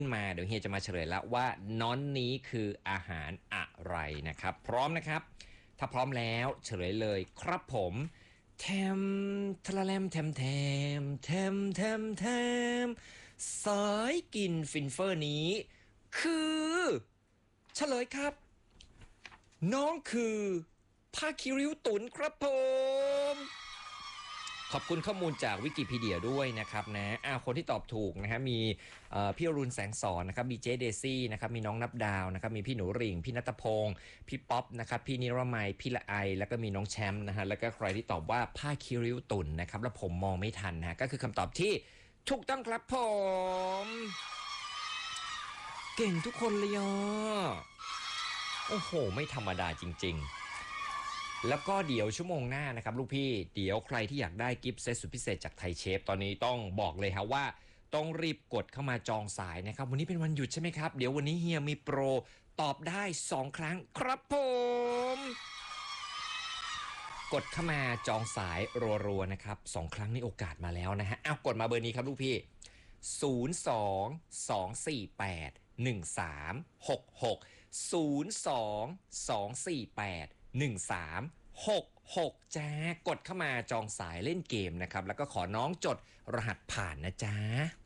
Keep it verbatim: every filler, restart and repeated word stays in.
มาเดี๋ยวเฮียจะมาเฉลยแล้วว่าน้อนนี้คืออาหารอะไรนะครับพร้อมนะครับถ้าพร้อมแล้วเฉลยเลยครับผมแทมทะละแลมแทมแทมแทมแทมแทมสายกินฟินเฟอร์นี้คือเฉลยครับน้องคือผ้าคิริ้วตุนครับผมขอบคุณข้อมูลจากวิกิพีเดียด้วยนะครับนะอ้าวคนที่ตอบถูกนะฮะมีพี่อรุณแสงสอนนะครับมีเจเดซี่นะครับมีน้องนับดาวนะครับมีพี่หนูริ่งพี่นัตพงศ์พี่ป๊อปนะครับพี่นิรมัยพี่ละไอแล้วก็มีน้องแชมป์นะฮะแล้วก็ใครที่ตอบว่าผ้าคิริ้วตุ่นนะครับแล้วผมมองไม่ทันนะก็คือคำตอบที่ถูกต้องครับผมเก่งทุกคนเลยอ่ะโอ้โหไม่ธรรมดาจริงๆแล้วก็เดี๋ยวชั่วโมงหน้านะครับลูกพี่เดี๋ยวใครที่อยากได้กิฟต์เซตสุดพิเศษจากไทยเชฟตอนนี้ต้องบอกเลยครับว่าต้องรีบกดเข้ามาจองสายนะครับวันนี้เป็นวันหยุดใช่ไหมครับเดี๋ยววันนี้เฮียมีโปรตอบได้สองครั้งครับผมกดเข้ามาจองสายรัวๆนะครับสองครั้งนี่โอกาสมาแล้วนะฮะเอากดมาเบอร์นี้ครับลูกพี่ศูนย์ สอง สอง สี่ แปด หนึ่ง สาม หก หก ศูนย์ สอง สอง สี่ แปด หนึ่ง สาม หก หกจ้ากดเข้ามาจองสายเล่นเกมนะครับแล้วก็ขอน้องจดรหัสผ่านนะจ๊ะ